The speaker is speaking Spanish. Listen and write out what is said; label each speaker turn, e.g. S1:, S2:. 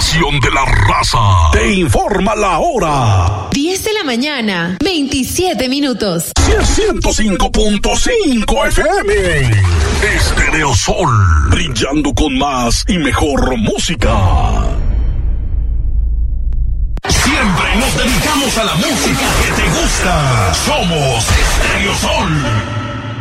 S1: estación de la raza. Te informa la hora.
S2: 10 de la mañana, 27 minutos.
S1: 105.5 FM. Estéreo Sol. Brillando con más y mejor música. Siempre nos dedicamos a la música que te gusta. Somos Estéreo Sol.